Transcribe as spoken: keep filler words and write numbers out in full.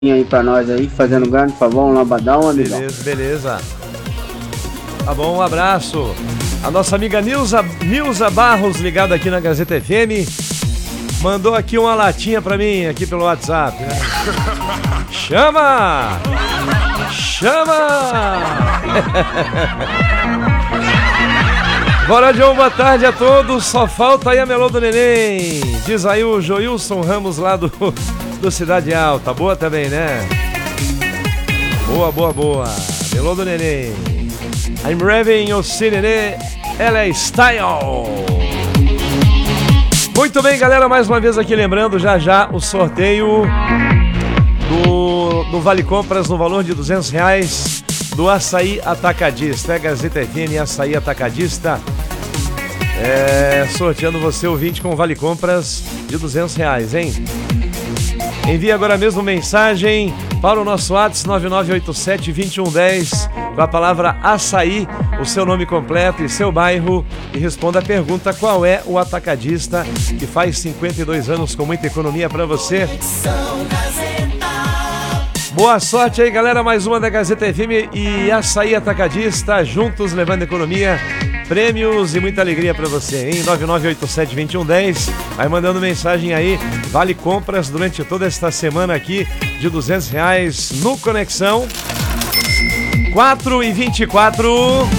aí pra nós aí, fazendo um grande favor, um lambadão, amigão. Beleza, beleza. Tá bom, um abraço. A nossa amiga Nilza, Nilza Barros, ligada aqui na Gazeta F M, mandou aqui uma latinha pra mim, aqui pelo WhatsApp. Né? Chama! Chama! Bora, John, boa tarde a todos. Só falta aí a Melô do Neném. Diz aí o Joilson Ramos lá do, do Cidade Alta. Boa também, né? Boa, boa, boa. Melô do Neném. I'm raving o Nenê. Ela é style. Muito bem, galera. Mais uma vez aqui lembrando já já o sorteio do, do Vale Compras no valor de duzentos reais do Açaí Atacadista. É Gazeta F M Açaí Atacadista. É, sorteando você, ouvinte, com Vale Compras de duzentos reais, hein? Envie agora mesmo mensagem para o nosso WhatsApp nove nove oito sete, dois um um zero com a palavra açaí, o seu nome completo e seu bairro, e responda a pergunta: qual é o atacadista que faz cinquenta e dois anos com muita economia para você? Boa sorte aí, galera, mais uma da Gazeta F M e Açaí Atacadista, juntos levando economia, prêmios e muita alegria pra você, hein? nove nove oito sete, dois um um zero, vai mandando mensagem aí, Vale Compras durante toda esta semana aqui de duzentos reais no Conexão. quatro e vinte e quatro.